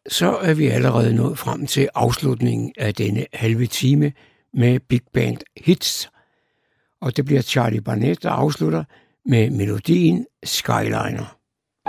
så er vi allerede nået frem til afslutningen af denne halve time med Big Band Hits. Og det bliver Charlie Barnet, der afslutter med melodien Skyliner.